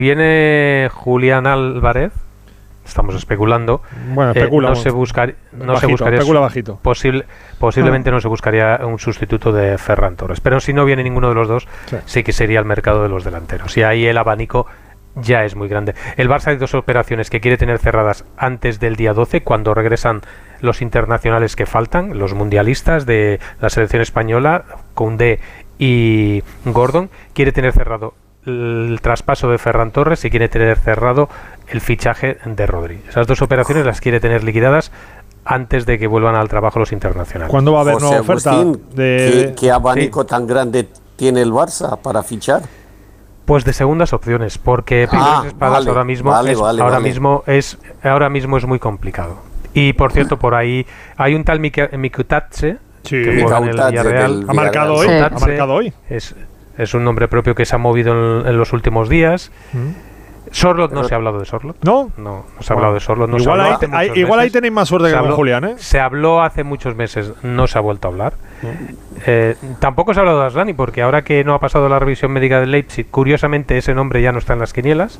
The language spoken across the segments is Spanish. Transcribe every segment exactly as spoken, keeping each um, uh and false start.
viene Julián Álvarez, estamos especulando. Bueno, especula. Eh, no se, buscar, no bajito, se buscaría. Especula bajito. Posible, posiblemente ah. no se buscaría un sustituto de Ferran Torres. Pero si no viene ninguno de los dos, sí, sí que sería el mercado de los delanteros. Y ahí el abanico ya es muy grande. El Barça hay dos operaciones que quiere tener cerradas antes del día doce, cuando regresan los internacionales que faltan, los mundialistas de la selección española, Koundé y Gordon. Quiere tener cerrado el traspaso de Ferran Torres y quiere tener cerrado el fichaje de Rodri. Esas dos operaciones las quiere tener liquidadas antes de que vuelvan al trabajo los internacionales. ¿Cuándo va a haber José nueva oferta? Agustín, De... ¿qué, ¿Qué abanico sí. tan grande tiene el Barça para fichar? Pues de segundas opciones, porque ah, espadas vale, ahora mismo vale, es, vale, ahora vale. mismo es ahora mismo es muy complicado. Y por cierto, por ahí hay un tal Mikutatse sí. que juega en el Villarreal. Ha marcado hoy, sí. ha marcado hoy. Es, es un nombre propio que se ha movido en, en los últimos días. Mm. Sorloth, no se ha hablado de Sorloth. ¿No? No, no se ha hablado de Sorloth. No igual, ahí, hay, igual ahí tenéis más suerte que con Julián, ¿eh? Se habló hace muchos meses, no se ha vuelto a hablar. ¿Mm? Eh, tampoco se ha hablado de Aslani, porque ahora que no ha pasado la revisión médica del Leipzig, curiosamente ese nombre ya no está en las quinielas.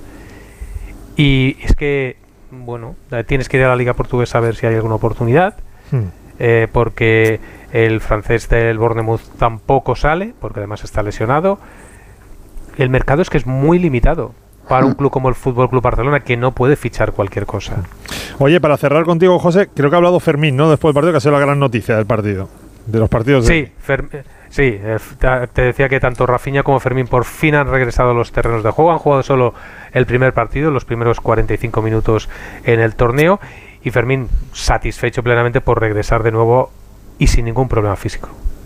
Y es que, bueno, tienes que ir a la Liga Portuguesa a ver si hay alguna oportunidad. Hmm. Eh, porque el francés del Bournemouth tampoco sale, porque además está lesionado. El mercado es que es muy limitado para un club como el Fútbol Club Barcelona, que no puede fichar cualquier cosa. Oye, para cerrar contigo, José, creo que ha hablado Fermín, ¿no? Después del partido, que ha sido la gran noticia del partido. De los partidos de... Sí, Fer- sí eh, te decía que tanto Rafinha como Fermín por fin han regresado a los terrenos de juego. Han jugado solo el primer partido, los primeros cuarenta y cinco minutos en el torneo. Y Fermín satisfecho plenamente por regresar de nuevo y sin ningún problema físico.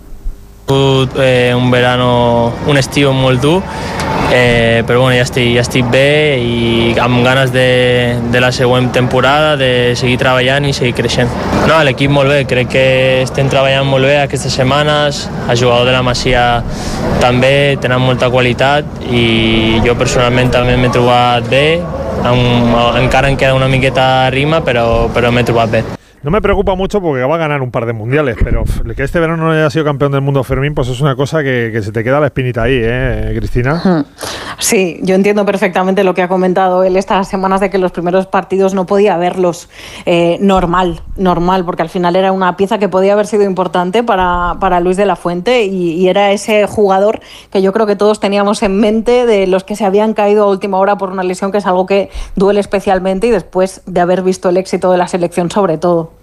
Eh, un verano, un estiu molt dur, eh, però bueno, ja estic, ja estic bé i amb ganes de, de la següent temporada, de seguir treballant i seguir creixent. No, l'equip molt bé, crec que estem treballant molt bé aquestes setmanes, el jugador de la Masia també, tenen molta qualitat i jo personalment també m'he trobat bé, amb, encara em queda una miqueta rima, però, però m'he trobat bé. No me preocupa mucho porque va a ganar un par de mundiales, pero que este verano no haya sido campeón del mundo Fermín, pues es una cosa que, que se te queda la espinita ahí, ¿eh, Cristina? Sí, yo entiendo perfectamente lo que ha comentado él estas semanas de que los primeros partidos no podía verlos eh, normal, normal, porque al final era una pieza que podía haber sido importante para, para Luis de la Fuente y, y era ese jugador que yo creo que todos teníamos en mente, de los que se habían caído a última hora por una lesión, que es algo que duele especialmente, y después de haber visto el éxito de la selección sobre todo.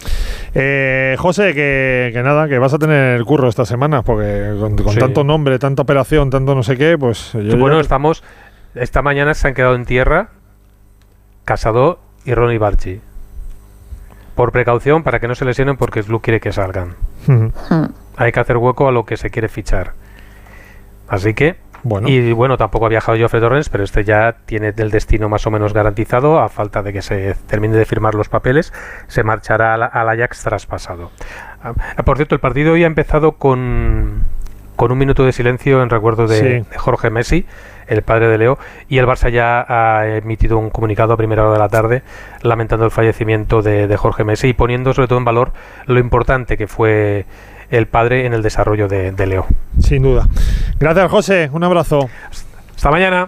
Eh, José, que, que nada, que vas a tener el curro esta semana, porque con, con sí. tanto nombre, tanta operación, tanto no sé qué, pues... Yo bueno, yo... estamos... Esta mañana se han quedado en tierra Casado y Ronnie Barchi. Por precaución, para que no se lesionen, porque el club quiere que salgan. Uh-huh. Hay que hacer hueco a lo que se quiere fichar. Así que... Bueno. Y bueno, tampoco ha viajado Jofre Torrens, pero este ya tiene el destino más o menos garantizado. A falta de que se termine de firmar los papeles, se marchará al, al Ajax traspasado. Ah, por cierto, el partido hoy ha empezado con, con un minuto de silencio en recuerdo de, sí. de Jorge Messi, el padre de Leo, y el Barça ya ha emitido un comunicado a primera hora de la tarde lamentando el fallecimiento de, de Jorge Messi y poniendo sobre todo en valor lo importante que fue el padre en el desarrollo de, de Leo. Sin duda. Gracias, José. Un abrazo. Hasta mañana.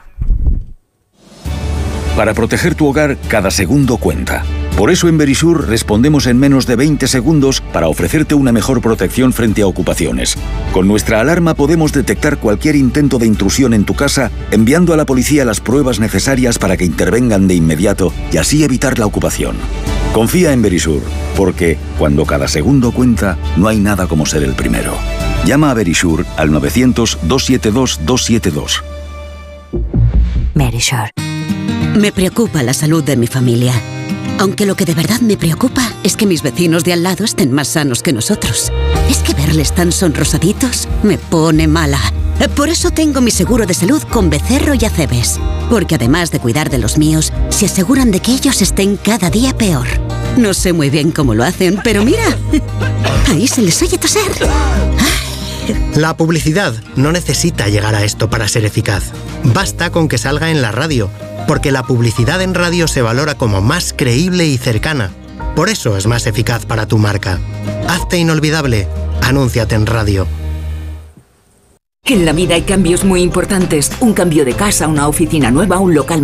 Para proteger tu hogar, cada segundo cuenta. Por eso en Verisur respondemos en menos de veinte segundos para ofrecerte una mejor protección frente a ocupaciones. Con nuestra alarma podemos detectar cualquier intento de intrusión en tu casa, enviando a la policía las pruebas necesarias para que intervengan de inmediato y así evitar la ocupación. Confía en Verisur, porque cuando cada segundo cuenta, no hay nada como ser el primero. Llama a Verisur al novecientos, doscientos setenta y dos, doscientos setenta y dos. Verisur. Me preocupa la salud de mi familia. Aunque lo que de verdad me preocupa es que mis vecinos de al lado estén más sanos que nosotros. Es que verles tan sonrosaditos me pone mala. Por eso tengo mi seguro de salud con Becerro y Acebes. Porque además de cuidar de los míos, se aseguran de que ellos estén cada día peor. No sé muy bien cómo lo hacen, pero mira, ahí se les oye toser. La publicidad no necesita llegar a esto para ser eficaz. Basta con que salga en la radio, porque la publicidad en radio se valora como más creíble y cercana. Por eso es más eficaz para tu marca. Hazte inolvidable. Anúnciate en radio. En la vida hay cambios muy importantes. Un cambio de casa, una oficina nueva, un local